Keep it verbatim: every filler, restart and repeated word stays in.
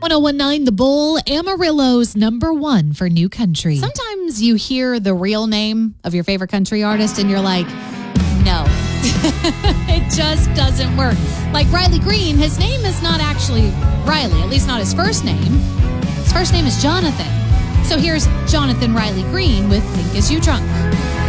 ten nineteen The Bull, Amarillo's number one for new country. Sometimes you hear the real name of your favorite country artist and you're like, no, it just doesn't work. Like Riley Green, his name is not actually Riley, at least not his first name. His first name is Jonathan. So here's Jonathan Riley Green with Think Is You Drunk.